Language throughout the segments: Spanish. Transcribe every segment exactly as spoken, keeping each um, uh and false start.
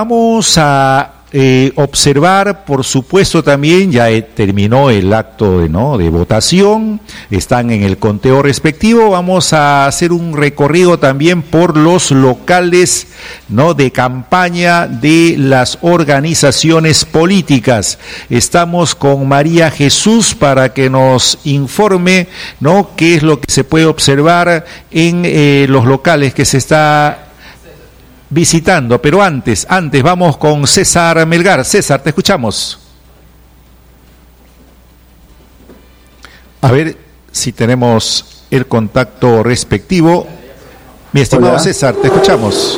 Vamos a eh, observar, por supuesto, también, ya eh, terminó el acto de, ¿no? de votación, están en el conteo respectivo. Vamos a hacer un recorrido también por los locales, ¿no? de campaña de las organizaciones políticas. Estamos con María Jesús para que nos informe, ¿no? qué es lo que se puede observar en eh, los locales que se está visitando, pero antes, antes vamos con César Melgar. César, te escuchamos. A ver si tenemos el contacto respectivo. Mi estimado Hola. César, te escuchamos.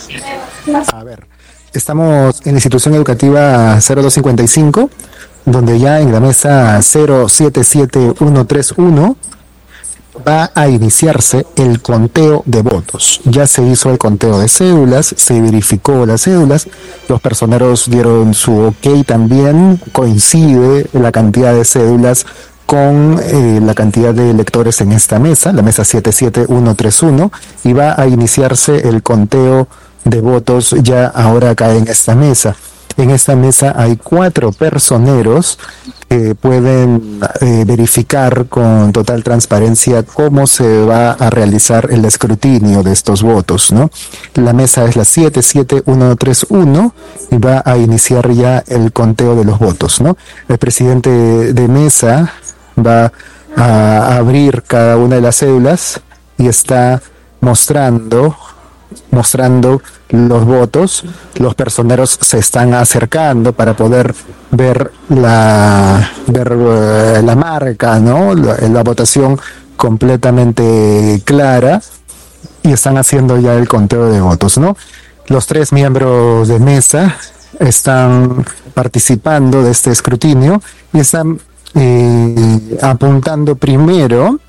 A ver, estamos en la institución educativa cero dos cincuenta y cinco, donde ya en la mesa cero siete siete uno tres uno va a iniciarse el conteo de votos. Ya se hizo el conteo de cédulas, se verificó las cédulas, los personeros dieron su ok también, coincide la cantidad de cédulas con eh, la cantidad de electores en esta mesa, la mesa siete siete uno tres uno, y va a iniciarse el conteo de votos ya ahora acá en esta mesa. En esta mesa hay cuatro personeros que pueden eh, verificar con total transparencia cómo se va a realizar el escrutinio de estos votos, ¿no? La mesa es la siete siete uno tres uno y va a iniciar ya el conteo de los votos, ¿no? El presidente de mesa va a abrir cada una de las cédulas y está mostrando mostrando los votos. Los personeros se están acercando para poder ver la ver uh, la marca, ¿no? La, la votación completamente clara, y están haciendo ya el conteo de votos, ¿no? Los tres miembros de mesa están participando de este escrutinio y están eh, apuntando primero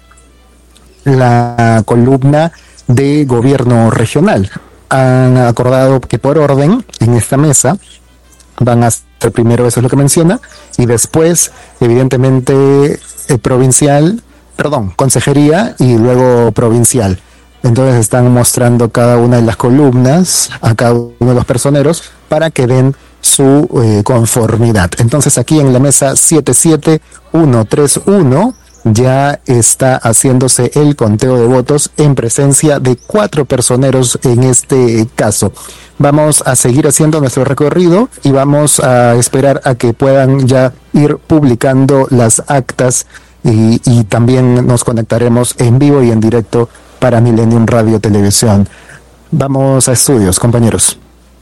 la columna de gobierno regional. Han acordado que por orden en esta mesa van a hacer primero, eso es lo que menciona, y después evidentemente eh, provincial, perdón, consejería y luego provincial. Entonces están mostrando cada una de las columnas a cada uno de los personeros para que den su eh, conformidad. Entonces aquí en la mesa siete siete uno tres uno ya está haciéndose el conteo de votos en presencia de cuatro personeros en este caso. Vamos a seguir haciendo nuestro recorrido y vamos a esperar a que puedan ya ir publicando las actas, y, y también nos conectaremos en vivo y en directo para Millennium Radio Televisión. Vamos a estudios, compañeros.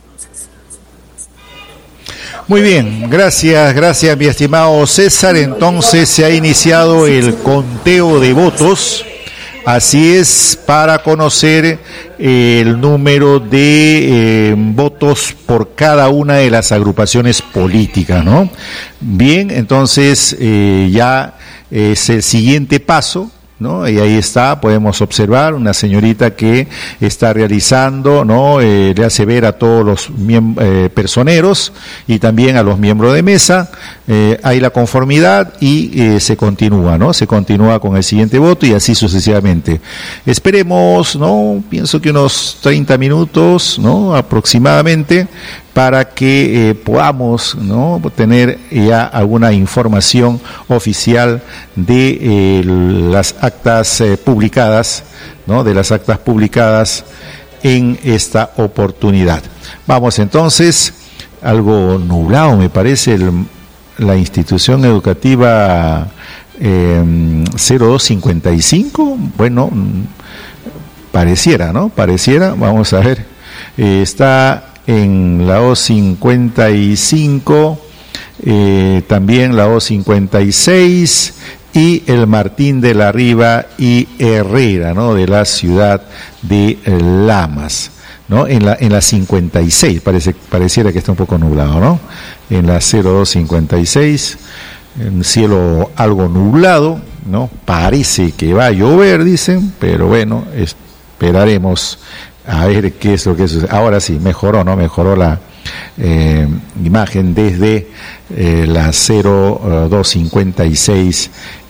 Muy bien, gracias, gracias mi estimado César. Entonces se ha iniciado el conteo de votos, así es, para conocer eh, el número de eh, votos por cada una de las agrupaciones políticas, ¿no? Bien, entonces eh, ya es el siguiente paso, ¿no? Y ahí está, podemos observar una señorita que está realizando, ¿no? Eh, le hace ver a todos los miem- eh, personeros y también a los miembros de mesa, eh, hay la conformidad y eh, se continúa, ¿no? Se continúa con el siguiente voto y así sucesivamente. Esperemos, ¿no? Pienso que unos treinta minutos, ¿no? Aproximadamente, para que eh, podamos, ¿no? tener ya alguna información oficial de eh, las actas eh, publicadas, ¿no? de las actas publicadas en esta oportunidad. Vamos entonces, algo nublado me parece el, la institución educativa eh, cero dos cincuenta y cinco, bueno, pareciera, ¿no? Pareciera, vamos a ver, eh, está en la O cincuenta y cinco, eh, también la O cincuenta y seis y el Martín de la Riva y Herrera, ¿no? de la ciudad de Lamas, ¿no? En la en la cincuenta y seis, parece pareciera que está un poco nublado, ¿no? En la cero dos cincuenta y seis, en cielo algo nublado, ¿no? Parece que va a llover, dicen, pero bueno, esperaremos a ver qué es lo que sucede. Ahora sí, mejoró, ¿no? Mejoró la eh, imagen desde eh, la cero dos cincuenta y seis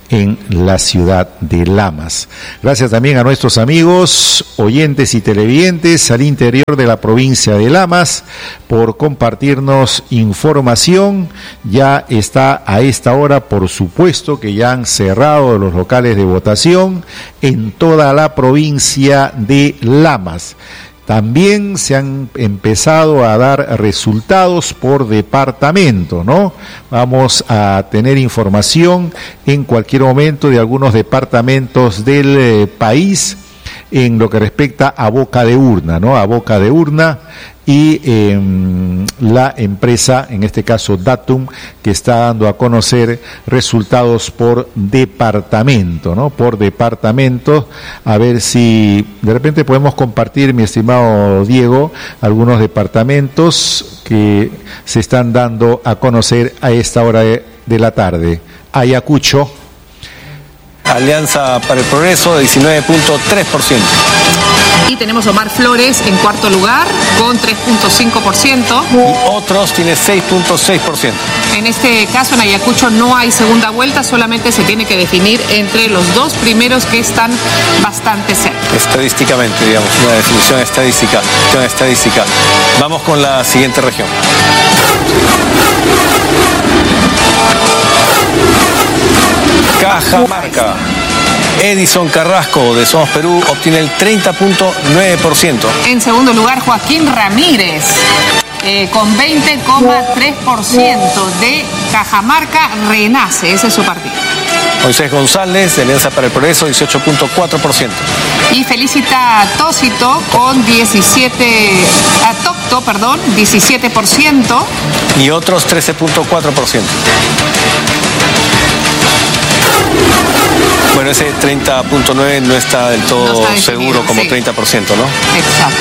en la ciudad de Lamas. Gracias también a nuestros amigos, oyentes y televidentes al interior de la provincia de Lamas por compartirnos información. Ya está a esta hora, por supuesto, que ya han cerrado los locales de votación en toda la provincia de Lamas. También se han empezado a dar resultados por departamento, ¿no? Vamos a tener información en cualquier momento de algunos departamentos del eh, país en lo que respecta a boca de urna, ¿no? A boca de urna y eh, la empresa, en este caso Datum, que está dando a conocer resultados por departamento, ¿no? Por departamento, a ver si de repente podemos compartir, mi estimado Diego, algunos departamentos que se están dando a conocer a esta hora de, de la tarde. Ayacucho. Alianza para el Progreso, diecinueve punto tres por ciento. Y tenemos Omar Flores en cuarto lugar con tres punto cinco por ciento. Y otros tiene seis punto seis por ciento. En este caso en Ayacucho no hay segunda vuelta, solamente se tiene que definir entre los dos primeros que están bastante cerca. Estadísticamente, digamos, una definición estadística. Una estadística. Vamos con la siguiente región. Cajamarca. Edison Carrasco de Somos Perú obtiene el treinta punto nueve por ciento. En segundo lugar, Joaquín Ramírez eh, con veinte coma tres por ciento de Cajamarca Renace, ese es su partido. Moisés González de Alianza para el Progreso, dieciocho punto cuatro por ciento. Y Felicita Tócito con diecisiete, a Tocto, perdón, diecisiete por ciento. Y otros trece punto cuatro por ciento. Bueno, ese treinta punto nueve no está del todo no está seguro como sí. treinta por ciento, ¿no? Exacto.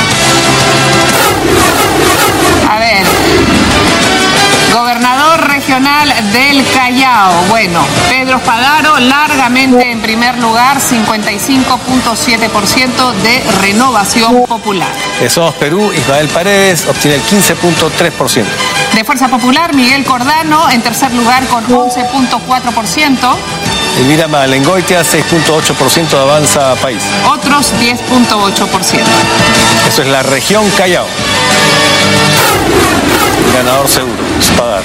A ver, gobernador regional del Callao. Bueno, Pedro Spadaro largamente en primer lugar, cincuenta y cinco punto siete por ciento de Renovación Popular. De Somos Perú, Ismael Paredes obtiene el quince punto tres por ciento. De Fuerza Popular, Miguel Cordano en tercer lugar con once punto cuatro por ciento. Elvira Malengoitia, seis punto ocho por ciento de Avanza País. Otros diez punto ocho por ciento. Eso es la región Callao. Ganador seguro, Spadaro.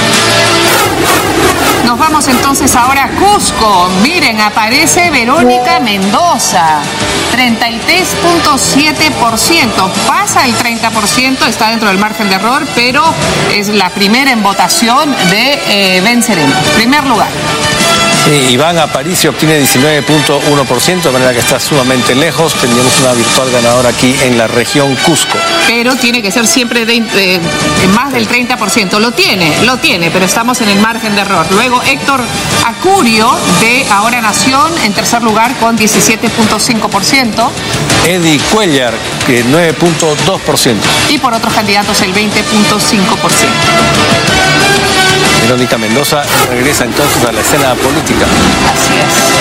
Nos vamos entonces ahora a Cusco. Miren, aparece Verónica Mendoza, treinta y tres punto siete por ciento. Pasa el treinta por ciento, está dentro del margen de error, pero es la primera en votación de eh, Venceremos. Primer lugar. Sí, Iván Aparicio obtiene diecinueve punto uno por ciento, de manera que está sumamente lejos. Tendríamos una virtual ganadora aquí en la región Cusco. Pero tiene que ser siempre de, de, de más del treinta por ciento. Lo tiene, lo tiene, pero estamos en el margen de error. Luego Héctor Acurio de Ahora Nación en tercer lugar con diecisiete punto cinco por ciento. Eddie Cuellar, que nueve punto dos por ciento. Y por otros candidatos el veinte punto cinco por ciento. Verónica Mendoza regresa entonces a la escena política. Así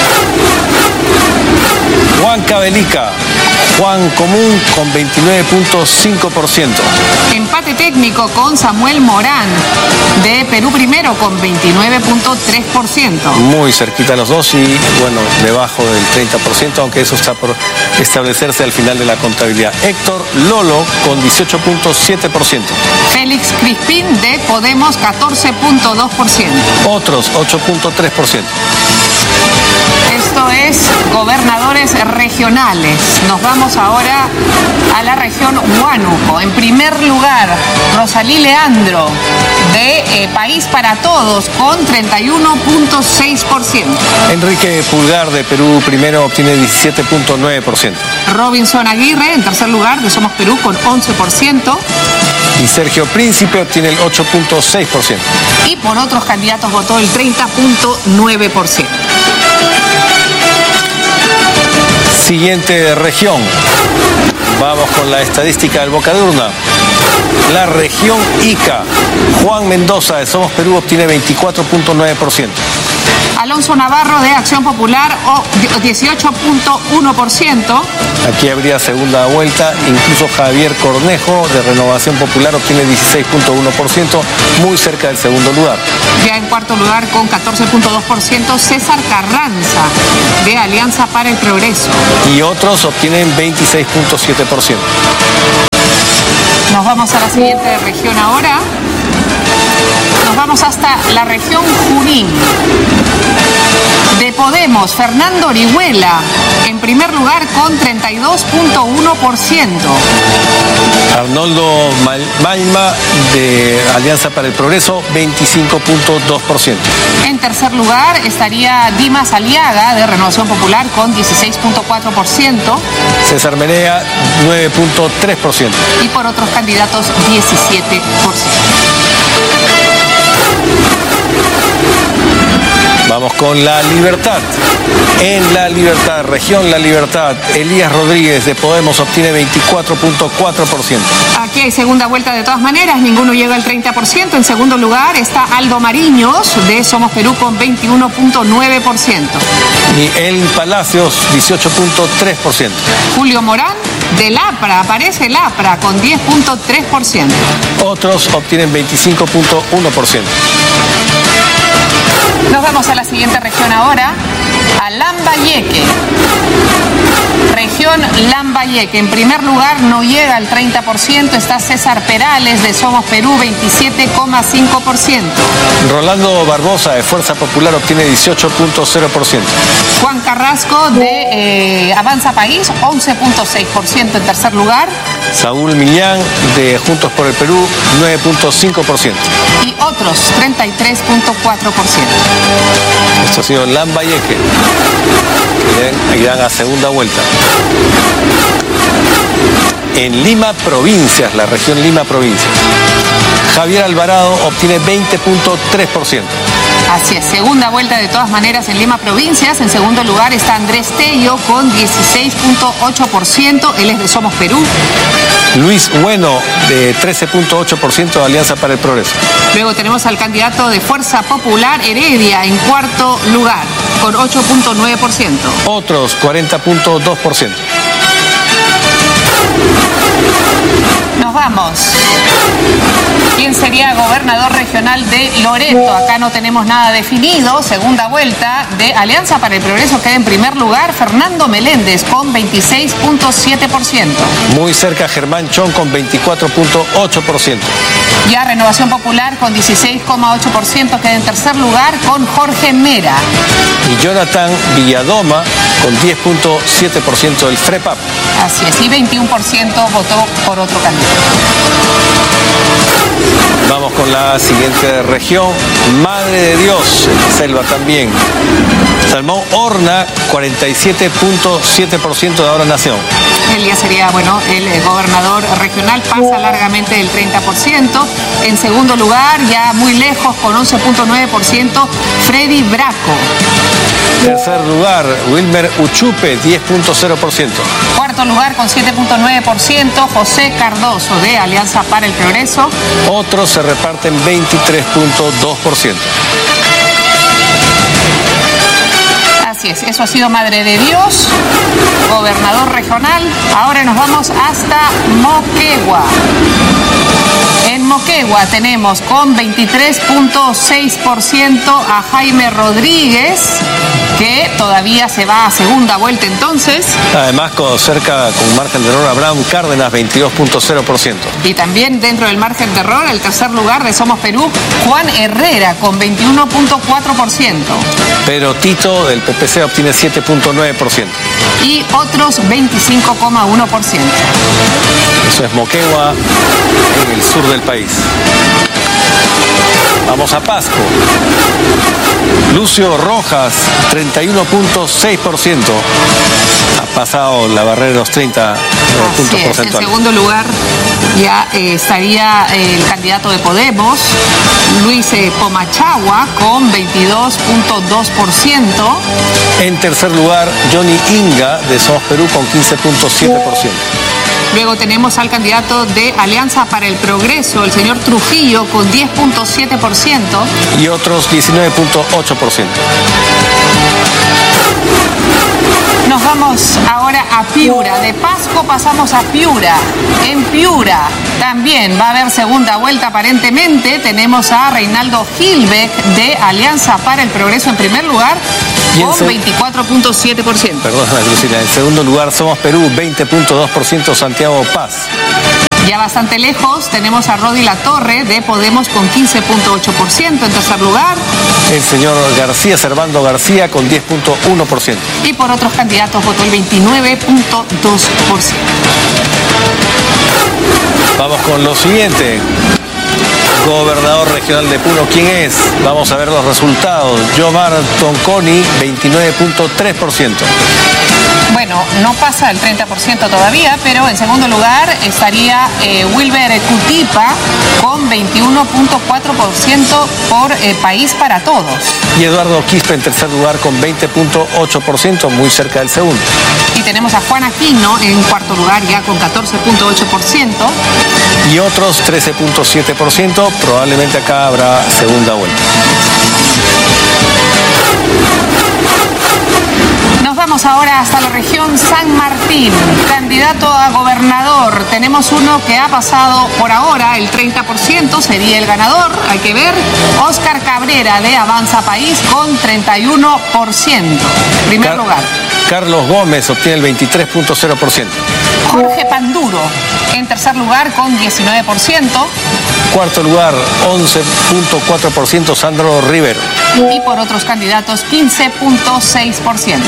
es. Juan Cabelica, Juan Común con veintinueve punto cinco por ciento. Empate técnico con Samuel Morán de Perú Primero con veintinueve punto tres por ciento. Muy cerquita los dos y bueno, debajo del treinta por ciento, aunque eso está por establecerse al final de la contabilidad. Héctor Lolo con dieciocho punto siete por ciento. Félix Crispín de Podemos catorce punto dos por ciento. Otros ocho punto tres por ciento. Esto es gobernadores regionales. Nos vamos ahora a la región Huánuco. En primer lugar, Rosalí Leandro de eh, País para Todos con treinta y uno punto seis por ciento. Enrique Pulgar de Perú Primero obtiene diecisiete punto nueve por ciento. Robinson Aguirre en tercer lugar de Somos Perú con once por ciento. Y Sergio Príncipe obtiene el ocho punto seis por ciento. Y por otros candidatos votó el treinta punto nueve por ciento. Siguiente región. Vamos con la estadística del boca de urna. La región Ica. Juan Mendoza de Somos Perú obtiene veinticuatro punto nueve por ciento. Alonso Navarro de Acción Popular, dieciocho punto uno por ciento. Aquí habría segunda vuelta, incluso Javier Cornejo de Renovación Popular obtiene dieciséis punto uno por ciento, muy cerca del segundo lugar. Ya en cuarto lugar con catorce punto dos por ciento César Carranza de Alianza para el Progreso. Y otros obtienen veintiséis punto siete por ciento. Nos vamos a la siguiente región ahora. Nos vamos hasta la región Junín. De Podemos, Fernando Orihuela, en primer lugar con treinta y dos punto uno por ciento. Arnoldo Malma de Alianza para el Progreso, veinticinco punto dos por ciento. En tercer lugar estaría Dimas Aliaga de Renovación Popular con dieciséis punto cuatro por ciento. César Menea, nueve punto tres por ciento. Y por otros candidatos, diecisiete por ciento. Vamos con La Libertad. En La Libertad, región La Libertad, Elías Rodríguez de Podemos obtiene veinticuatro punto cuatro por ciento. Aquí hay segunda vuelta de todas maneras, ninguno llega al treinta por ciento. En segundo lugar está Aldo Mariños de Somos Perú con veintiuno punto nueve por ciento. Y El Palacios, dieciocho punto tres por ciento. Julio Morán de Lapra, aparece Lapra con diez punto tres por ciento. Otros obtienen veinticinco punto uno por ciento. Nos vamos a la siguiente región ahora, a Lambayeque. Región Lambayeque. En primer lugar no llega al treinta por ciento, está César Perales de Somos Perú, veintisiete coma cinco por ciento. Rolando Barbosa de Fuerza Popular obtiene dieciocho punto cero por ciento. Juan Carrasco de eh, Avanza País, once punto seis por ciento en tercer lugar. Saúl Millán de Juntos por el Perú, nueve punto cinco por ciento. Y otros, treinta y tres punto cuatro por ciento. Esto ha sido Lambayeque. Irán a segunda vuelta. En Lima Provincias, la región Lima Provincias, Javier Alvarado obtiene veinte punto tres por ciento. Así es, segunda vuelta de todas maneras en Lima Provincias. En segundo lugar está Andrés Tello con dieciséis punto ocho por ciento, él es de Somos Perú. Luis Bueno de trece punto ocho por ciento de Alianza para el Progreso. Luego tenemos al candidato de Fuerza Popular, Heredia, en cuarto lugar, con ocho punto nueve por ciento. Otros cuarenta punto dos por ciento. Nos vamos. ¿Quién sería gobernador regional de Loreto? Acá no tenemos nada definido. Segunda vuelta de Alianza para el Progreso queda en primer lugar Fernando Meléndez con veintiséis punto siete por ciento. Muy cerca Germán Chong con veinticuatro punto ocho por ciento. Ya Renovación Popular con dieciséis coma ocho por ciento queda en tercer lugar con Jorge Mera. Y Jonathan Villadoma con diez punto siete por ciento del FREPAP. Así es, y veintiuno por ciento votó por otro candidato. Vamos con la siguiente región, Madre de Dios, Selva también. Salmón Horna, cuarenta y siete punto siete por ciento de Ahora Nación. Él ya sería, bueno, el gobernador regional, pasa largamente del treinta por ciento. En segundo lugar, ya muy lejos, con once punto nueve por ciento, Freddy Braco. Tercer lugar, Wilmer Uchupe, diez punto cero por ciento. Cuarto lugar, con siete punto nueve por ciento, José Cardoso de Alianza para el Progreso. Otros se reparten veintitrés punto dos por ciento. Así es, eso ha sido Madre de Dios, gobernador regional. Ahora nos vamos hasta Moquegua. En Moquegua tenemos con veintitrés punto seis por ciento a Jaime Rodríguez, que todavía se va a segunda vuelta entonces. Además, con cerca con margen de error, Abraham Cárdenas, veintidós punto cero por ciento. Y también dentro del margen de error, el tercer lugar de Somos Perú, Juan Herrera, con veintiuno punto cuatro por ciento. Pero Tito del P P C obtiene siete punto nueve por ciento. Y otros veinticinco coma uno por ciento. Eso es Moquegua, en el sur del país. Vamos a Pasco. Lucio Rojas, treinta y uno punto seis por ciento. Ha pasado la barrera de los treinta puntos porcentuales. En segundo lugar ya eh, estaría eh, el candidato de Podemos, Luis eh, Pomachagua, con veintidós punto dos por ciento. En tercer lugar, Johnny Inga, de Somos Perú, con quince punto siete por ciento. Luego tenemos al candidato de Alianza para el Progreso, el señor Trujillo, con diez punto siete por ciento. Y otros diecinueve punto ocho por ciento. Nos vamos ahora a Piura. De Pasco pasamos a Piura. En Piura también va a haber segunda vuelta aparentemente. Tenemos a Reinaldo Gilbeck de Alianza para el Progreso en primer lugar con veinticuatro punto siete por ciento. Perdón, Lucila. En segundo lugar Somos Perú, veinte punto dos por ciento Santiago Paz. Ya bastante lejos tenemos a Rodi Latorre de Podemos con quince punto ocho por ciento. En tercer lugar, el señor García, Servando García, con diez punto uno por ciento. Y por otros candidatos votó el veintinueve punto dos por ciento. Vamos con lo siguiente. Gobernador regional de Puno, ¿quién es? Vamos a ver los resultados. Yomar Tonconi, veintinueve punto tres por ciento. Bueno, no pasa el treinta por ciento todavía, pero en segundo lugar estaría eh, Wilber Cutipa con veintiuno punto cuatro por ciento por eh, País para Todos. Y Eduardo Quispe en tercer lugar con veinte punto ocho por ciento, muy cerca del segundo. Y tenemos a Juan Aquino en cuarto lugar ya con catorce punto ocho por ciento. Y otros trece punto siete por ciento, probablemente acá habrá segunda vuelta. Nos vamos ahora hasta la región San Martín. Candidato a gobernador. Tenemos uno que ha pasado por ahora el treinta por ciento, sería el ganador. Hay que ver. Óscar Cabrera de Avanza País con treinta y uno por ciento. Primer Car- lugar. Carlos Gómez obtiene el veintitrés punto cero por ciento. Jorge Panduro en tercer lugar con diecinueve por ciento. Cuarto lugar, once punto cuatro por ciento, Sandro Rivero. Y por otros candidatos, quince punto seis por ciento.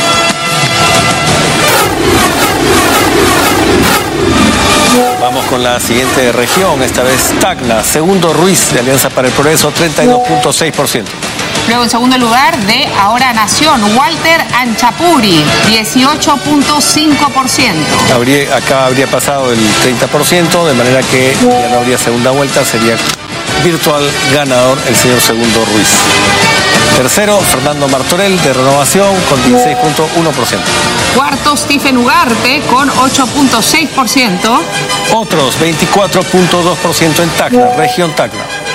Vamos con la siguiente región, esta vez Tacna. Segundo, Ruiz de Alianza para el Progreso, treinta y dos punto seis por ciento. Luego en segundo lugar de Ahora Nación, Walter Anchapuri, dieciocho punto cinco por ciento. Habría, acá habría pasado el treinta por ciento, de manera que ya no habría segunda vuelta, sería virtual ganador el señor Segundo Ruiz. Tercero, Fernando Martorell de Renovación con dieciséis punto uno por ciento. Cuarto, Stephen Ugarte con ocho punto seis por ciento. Otros veinticuatro punto dos por ciento en Tacna, región Tacna.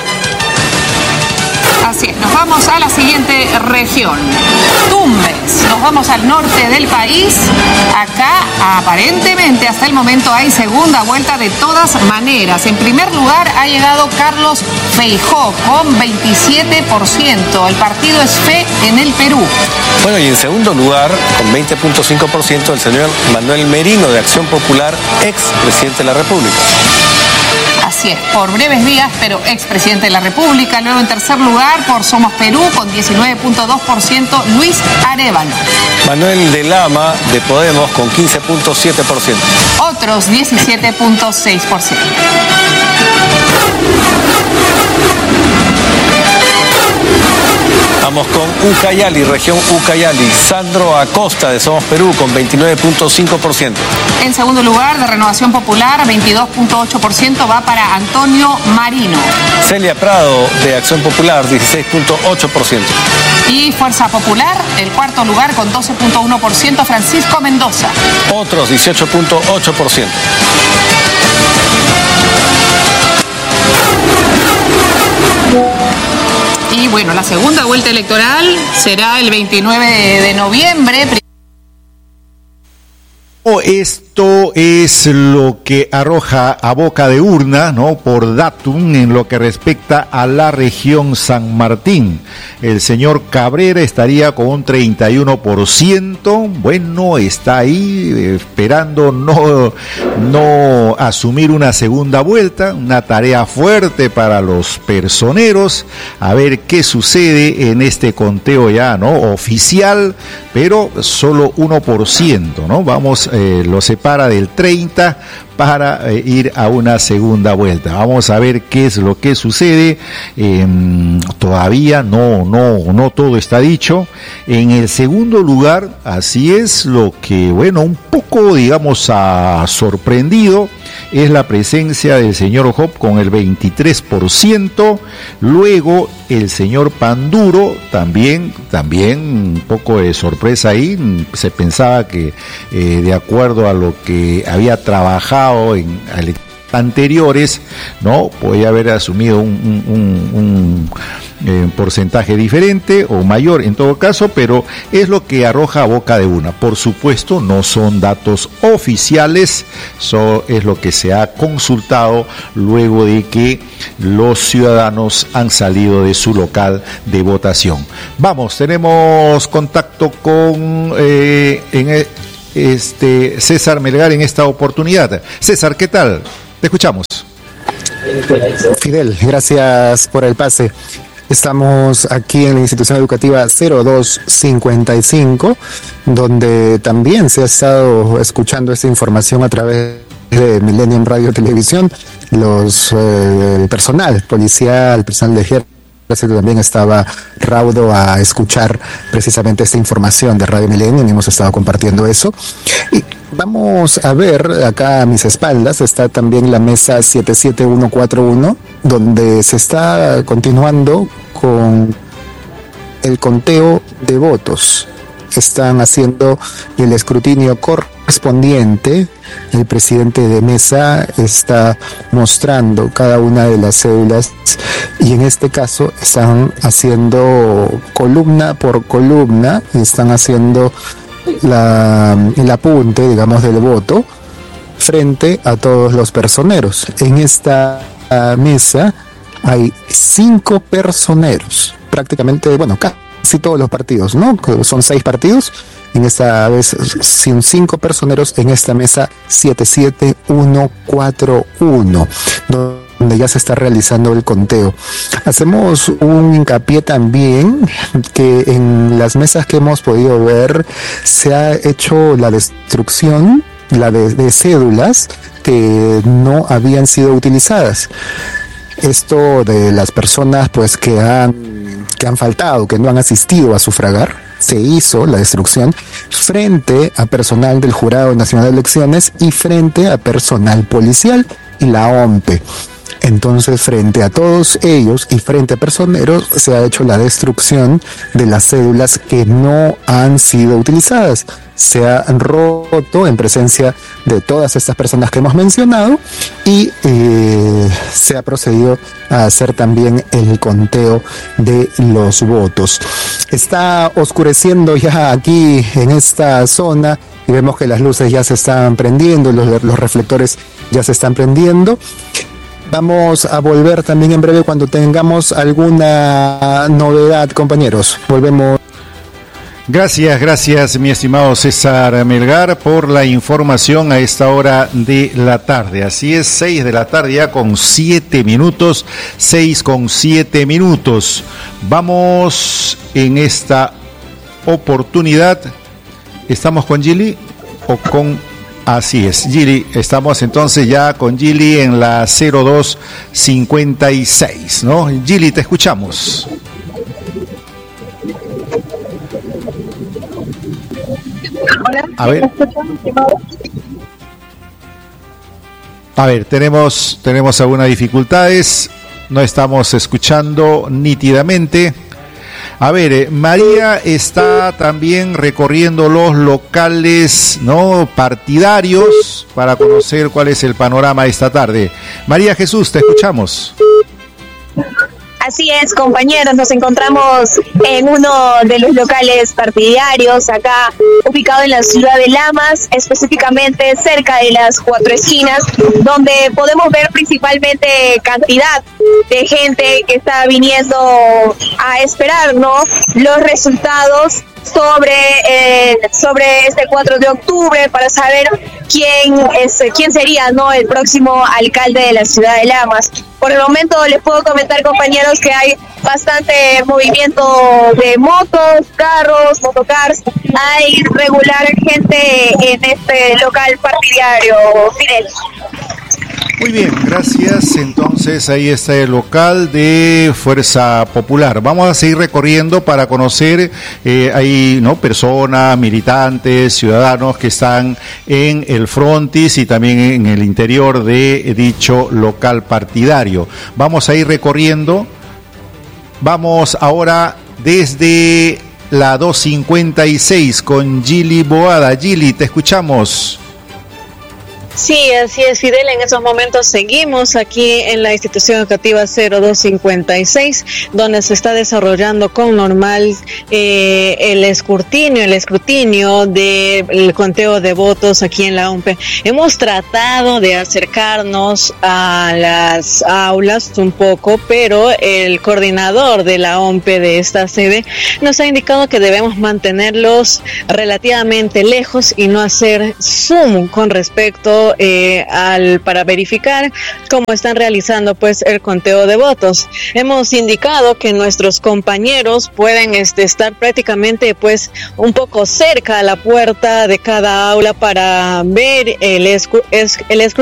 Así es, nos vamos a la siguiente región. Tumbes, nos vamos al norte del país. Acá aparentemente hasta el momento hay segunda vuelta de todas maneras. En primer lugar ha llegado Carlos Feijó con veintisiete por ciento. El partido es Fe en el Perú. Bueno, y en segundo lugar, con veinte punto cinco por ciento, el señor Manuel Merino de Acción Popular, ex presidente de la República. Así es, por breves días, pero expresidente de la República. Luego en tercer lugar, por Somos Perú, con diecinueve punto dos por ciento, Luis Arévalo. Manuel de Lama, de Podemos, con quince punto siete por ciento. Otros diecisiete punto seis por ciento. Vamos con Ucayali, región Ucayali. Sandro Acosta de Somos Perú con veintinueve punto cinco por ciento. En segundo lugar, de Renovación Popular, veintidós punto ocho por ciento va para Antonio Marino. Celia Prado de Acción Popular, dieciséis punto ocho por ciento. Y Fuerza Popular, el cuarto lugar con doce punto uno por ciento, Francisco Mendoza. Otros dieciocho punto ocho por ciento. Y bueno, la segunda vuelta electoral será el veintinueve de noviembre. Esto es lo que arroja a boca de urna, ¿no?, por datum en lo que respecta a la región San Martín. El señor Cabrera estaría con un treinta y uno por ciento. Bueno, está ahí eh, esperando no, no asumir una segunda vuelta, una tarea fuerte para los personeros, a ver qué sucede en este conteo ya, ¿no?, oficial, pero solo uno por ciento, ¿no? Vamos, eh, lo separa del treinta para eh, ir a una segunda vuelta. Vamos a ver qué es lo que sucede. Eh, todavía no, no, no todo está dicho. En el segundo lugar, así es lo que, bueno, un poco, digamos, ha sorprendido. es la presencia del señor Job con el veintitrés por ciento, luego el señor Panduro, también, también un poco de sorpresa ahí, se pensaba que eh, de acuerdo a lo que había trabajado en anteriores, no podía haber asumido un, un, un, un eh, porcentaje diferente o mayor en todo caso, pero es lo que arroja a boca de una. Por supuesto, no son datos oficiales, so, es lo que se ha consultado luego de que los ciudadanos han salido de su local de votación. Vamos, tenemos contacto con eh, en, este César Melgar en esta oportunidad. César, ¿qué tal? Te escuchamos. Fidel, gracias por el pase. Estamos aquí en la institución educativa cero dos cincuenta y cinco, donde también se ha estado escuchando esta información a través de Millennium Radio Televisión. Los eh, el personal policial, el personal de ejército también estaba raudo a escuchar precisamente esta información de Radio Millennium y hemos estado compartiendo eso. Y vamos a ver, acá a mis espaldas está también la mesa siete siete uno cuatro uno, donde se está continuando con el conteo de votos. Están haciendo el escrutinio correspondiente. El presidente de mesa está mostrando cada una de las cédulas y en este caso están haciendo columna por columna y están haciendo la, el apunte, digamos, del voto frente a todos los personeros. En esta uh, mesa hay cinco personeros, prácticamente, bueno, casi todos los partidos, ¿no? Son seis partidos. En esta vez, sin cinco personeros en esta mesa siete siete uno cuatro uno, donde ya se está realizando el conteo. Hacemos un hincapié también que en las mesas que hemos podido ver se ha hecho la destrucción la de, de cédulas que no habían sido utilizadas. Esto de las personas pues que han, que han faltado, que no han asistido a sufragar. Se hizo la destrucción frente a personal del Jurado Nacional de Elecciones y frente a personal policial y la O M P E. Entonces, frente a todos ellos y frente a personeros, se ha hecho la destrucción de las cédulas que no han sido utilizadas. Se ha roto en presencia de todas estas personas que hemos mencionado y eh, se ha procedido a hacer también el conteo de los votos. Está oscureciendo ya aquí en esta zona y vemos que las luces ya se están prendiendo, los, los reflectores ya se están prendiendo. Vamos a volver también en breve cuando tengamos alguna novedad, compañeros. Volvemos. Gracias, gracias, mi estimado César Melgar, por la información a esta hora de la tarde. Así es, seis de la tarde ya con siete minutos, seis con siete minutos. Vamos en esta oportunidad. ¿Estamos con Gili o con...? Así es, Gili, estamos entonces ya con Gili en la cero dos cincuenta y seis, ¿no? Gili, te escuchamos. A ver. A ver, tenemos, tenemos algunas dificultades, no estamos escuchando nítidamente. A ver, eh, María está también recorriendo los locales, ¿no?, partidarios para conocer cuál es el panorama esta tarde. María Jesús, te escuchamos. Así es, compañeros, nos encontramos en uno de los locales partidarios, acá ubicado en la ciudad de Lamas, específicamente cerca de las Cuatro Esquinas, donde podemos ver principalmente cantidad de gente que está viniendo a esperar, ¿no?, los resultados sobre eh, sobre este cuatro de octubre para saber quién es quién sería, ¿no?, el próximo alcalde de la ciudad de Lamas. Por el momento les puedo comentar, compañeros, que hay bastante movimiento de motos, carros, motocars. Hay regular gente en este local partidario, Fidel. Muy bien, gracias. Entonces ahí está el local de Fuerza Popular. Vamos a seguir recorriendo para conocer, eh, hay ¿no? personas, militantes, ciudadanos que están en el frontis y también en el interior de dicho local partidario. Vamos a ir recorriendo. Vamos ahora desde la doscientos cincuenta y seis con Gili Boada. Gili, te escuchamos. Sí, así es, Fidel. En esos momentos seguimos aquí en la institución educativa cero dos cincuenta y seis, donde se está desarrollando con normal eh, el escrutinio, el escrutinio del conteo de votos aquí en la O M P E. Hemos tratado de acercarnos a las aulas un poco, pero el coordinador de la O M P E de esta sede nos ha indicado que debemos mantenerlos relativamente lejos y no hacer zoom con respecto Eh, al para verificar cómo están realizando pues el conteo de votos. Hemos indicado que nuestros compañeros pueden este, estar prácticamente pues un poco cerca a la puerta de cada aula para ver el escu- es, el escrutinio